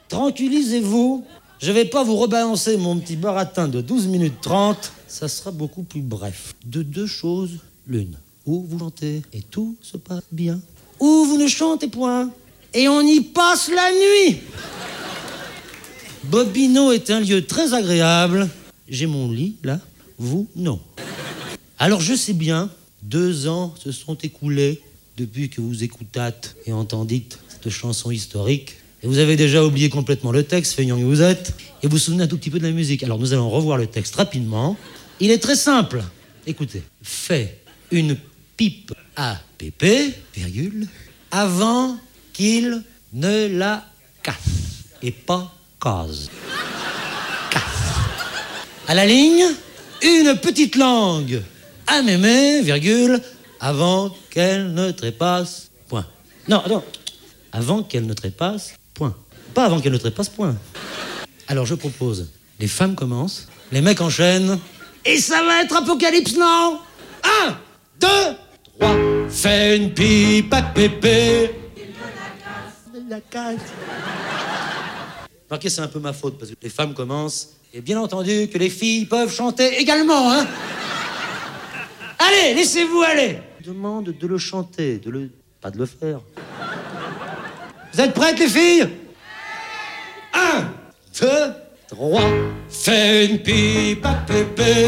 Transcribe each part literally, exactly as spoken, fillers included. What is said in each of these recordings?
tranquillisez-vous. Je vais pas vous rebalancer mon petit baratin de douze minutes trente. Ça sera beaucoup plus bref. De deux choses, l'une. Ou vous chantez et tout se passe bien. Ou vous ne chantez point et on y passe la nuit. Bobino est un lieu très agréable. J'ai mon lit, là. Vous, non. Alors, je sais bien, deux ans se sont écoulés depuis que vous écoutâtes et entendîtes cette chanson historique. Et vous avez déjà oublié complètement le texte, feignant que vous êtes, et vous vous souvenez un tout petit peu de la musique. Alors, nous allons revoir le texte rapidement. Il est très simple. Écoutez. Fais une pipe à Pépé, virgule, avant qu'il ne la casse. Et pas case. Casse. À la ligne, une petite langue à Mémé, virgule, avant qu'elle ne trépasse, point. Non, non, avant qu'elle ne trépasse, point. Pas avant qu'elle ne trépasse, point. Alors je propose, les femmes commencent, les mecs enchaînent, et ça va être apocalypse, non? Un, deux, trois. Fais une pipe à Pépé. Il la casse. Remarquez, c'est un peu ma faute, parce que les femmes commencent, et bien entendu que les filles peuvent chanter également, hein. Allez, laissez-vous aller. Je demande de le chanter, de le... pas de le faire. Vous êtes prêtes, les filles? Un, deux, trois. Fais une pipe à Pépé.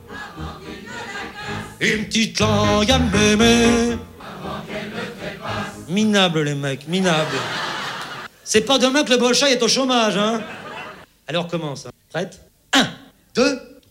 Une petite langue à Mémé. Minable, les mecs, minable. C'est pas demain que le Bolshoi est au chômage, hein. Alors commence, hein. Prête?